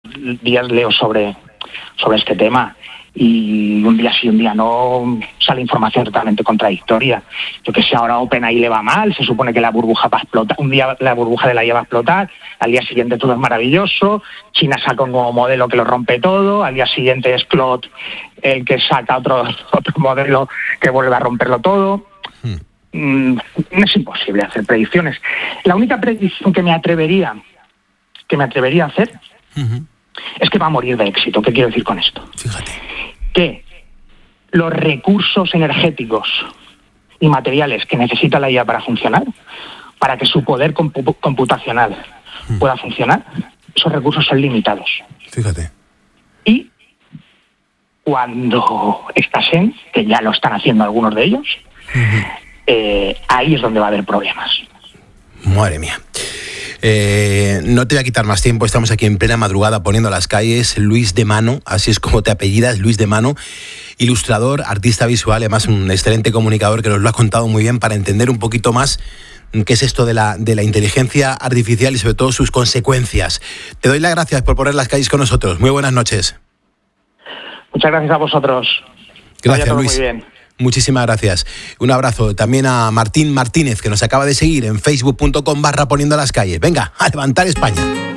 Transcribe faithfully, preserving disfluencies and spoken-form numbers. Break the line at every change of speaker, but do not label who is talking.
días leo sobre, sobre este tema. Y un día sí, un día no, sale información totalmente contradictoria. Yo que sé, ahora a OpenAI le va mal, se supone que la burbuja va a explotar, un día la burbuja de la I A va a explotar, al día siguiente todo es maravilloso, China saca un nuevo modelo que lo rompe todo, al día siguiente es Claude el que saca otro, otro modelo que vuelve a romperlo todo. Hmm. Mm, es imposible hacer predicciones. La única predicción que me atrevería, que me atrevería a hacer uh-huh. es que va a morir de éxito. ¿Qué quiero decir con esto?
Fíjate.
Que los recursos energéticos y materiales que necesita la I A para funcionar, para que su poder compu- computacional hmm. pueda funcionar, esos recursos son limitados.
Fíjate.
Y cuando escasen, que ya lo están haciendo algunos de ellos, uh-huh. eh, ahí es donde va a haber problemas.
Madre mía. Eh, no te voy a quitar más tiempo, estamos aquí en plena madrugada poniendo las calles. Luis de Mano, así es como te apellidas, Luis de Mano, ilustrador, artista visual, además un excelente comunicador que nos lo ha contado muy bien para entender un poquito más qué es esto de la, de la inteligencia artificial y sobre todo sus consecuencias. Te doy las gracias por poner las calles con nosotros. Muy buenas noches.
Muchas gracias a vosotros.
Gracias, Luis.
Muy bien.
Muchísimas gracias. Un abrazo también a Martín Martínez, que nos acaba de seguir en facebook punto com barra poniendo las calles. Venga, a levantar España.